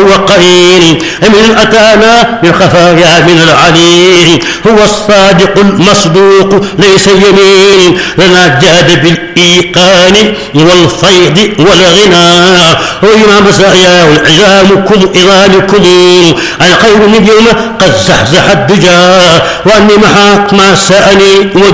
وقرين من أتانا بالخفايا من العليم هو الصادق المصدوق ليس يمين لنا جاد بالإيقان والفيض والغنى وإمام مسايا عظامكم الخير من يوم قد زحزح الدجى وأني محاق ما سأني